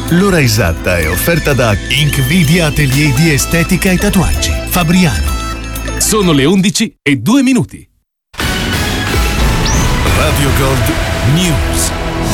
L'ora esatta è offerta da Inkvidia Atelier di Estetica e Tatuaggi, Fabriano. Sono le 11:02. Radio Gold News.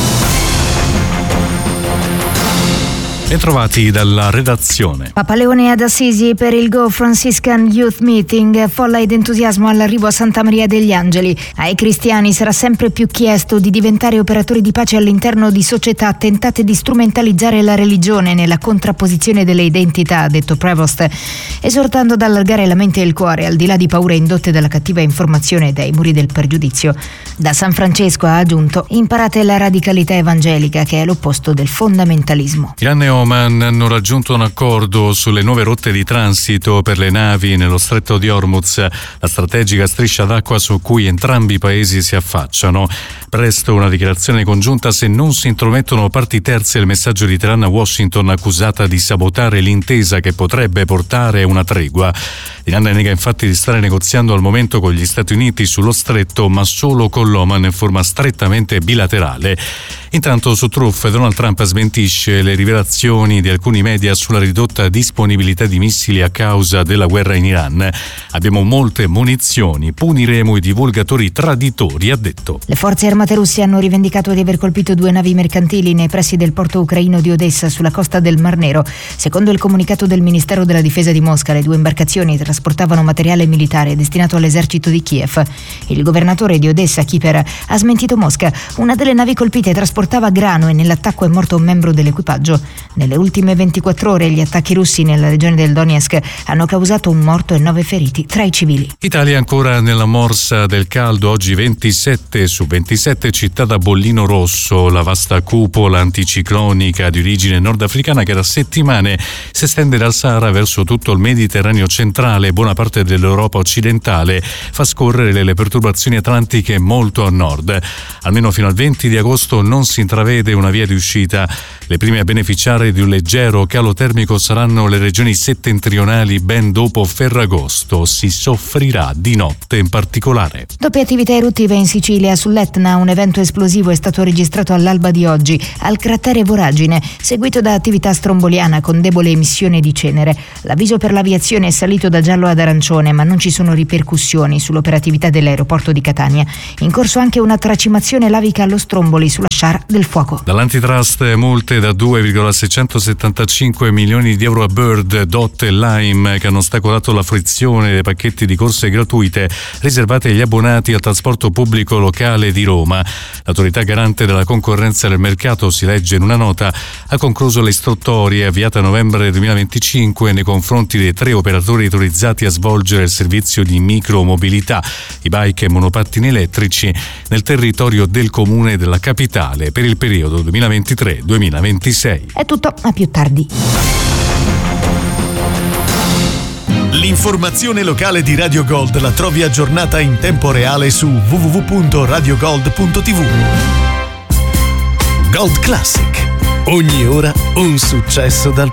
Bentrovati dalla redazione. Papa Leone ad Assisi per il Go Franciscan Youth Meeting, folla ed entusiasmo all'arrivo a Santa Maria degli Angeli. Ai cristiani sarà sempre più chiesto di diventare operatori di pace all'interno di società tentate di strumentalizzare la religione nella contrapposizione delle identità, ha detto Prevost, esortando ad allargare la mente e il cuore al di là di paure indotte dalla cattiva informazione e dai muri del pregiudizio. Da San Francesco ha aggiunto: imparate la radicalità evangelica, che è l'opposto del fondamentalismo. Iran e Oman hanno raggiunto un accordo sulle nuove rotte di transito per le navi nello stretto di Hormuz, la strategica striscia d'acqua su cui entrambi i paesi si affacciano. Presto una dichiarazione congiunta se non si intromettono parti terze. Il messaggio di Teheran a Washington, accusata di sabotare l'intesa che potrebbe portare una tregua. Iran nega infatti di stare negoziando al momento con gli Stati Uniti sullo stretto, ma solo con l'Oman in forma strettamente bilaterale. Intanto su Truth, Donald Trump smentisce le rivelazioni di alcuni media sulla ridotta disponibilità di missili a causa della guerra in Iran. Abbiamo molte munizioni, puniremo i divulgatori traditori, ha detto. Le forze armate russe hanno rivendicato di aver colpito 2 navi mercantili nei pressi del porto ucraino di Odessa sulla costa del Mar Nero. Secondo il comunicato del Ministero della Difesa di Mosca, le 2 imbarcazioni trasportavano materiale militare destinato all'esercito di Kiev. Il governatore di Odessa, Kiper, ha smentito Mosca. Una delle navi colpite trasportava grano e nell'attacco è morto un membro dell'equipaggio. Nelle ultime 24 ore gli attacchi russi nella regione del Donetsk hanno causato un morto e 9 feriti tra i civili. Italia ancora nella morsa del caldo, oggi 27 su 27 città da bollino rosso, la vasta cupola anticiclonica di origine nordafricana che da settimane si estende dal Sahara verso tutto il Mediterraneo centrale e buona parte dell'Europa occidentale, fa scorrere le perturbazioni atlantiche molto a nord. Almeno fino al 20 di agosto non si intravede una via di uscita. Le prime a beneficiare di un leggero calo termico saranno le regioni settentrionali ben dopo Ferragosto. Si soffrirà di notte in particolare. Doppie attività eruttive in Sicilia. Sull'Etna un evento esplosivo è stato registrato all'alba di oggi al cratere Voragine, seguito da attività stromboliana con debole emissione di cenere. L'avviso per l'aviazione è salito da giallo ad arancione, ma non ci sono ripercussioni sull'operatività dell'aeroporto di Catania. In corso anche una tracimazione lavica allo Stromboli sulla Char del Fuoco. Dall'antitrust multe da 2,675 milioni di euro a Bird, Dot e Lime, che hanno ostacolato la fruizione dei pacchetti di corse gratuite riservati agli abbonati al trasporto pubblico locale di Roma. L'autorità garante della concorrenza del mercato, si legge in una nota, ha concluso le istruttorie avviate a novembre 2025 nei confronti dei 3 operatori autorizzati a svolgere il servizio di micromobilità, i bike e monopattini elettrici, nel territorio del comune della capitale per il periodo 2023-2026. È tutto, a più tardi. L'informazione locale di Radio Gold la trovi aggiornata in tempo reale su www.radiogold.tv. Gold Classic. Ogni ora un successo dal